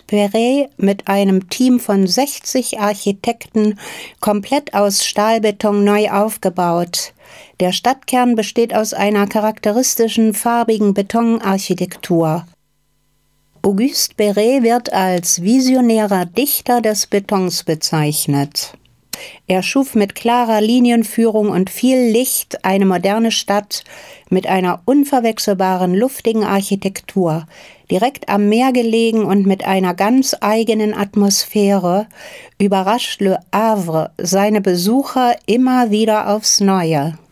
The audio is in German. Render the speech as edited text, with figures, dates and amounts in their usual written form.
Perret mit einem Team von 60 Architekten komplett aus Stahlbeton neu aufgebaut. Der Stadtkern besteht aus einer charakteristischen farbigen Betonarchitektur. Auguste Perret wird als visionärer Dichter des Betons bezeichnet. Er schuf mit klarer Linienführung und viel Licht eine moderne Stadt mit einer unverwechselbaren, luftigen Architektur, direkt am Meer gelegen und mit einer ganz eigenen Atmosphäre, überrascht Le Havre seine Besucher immer wieder aufs Neue.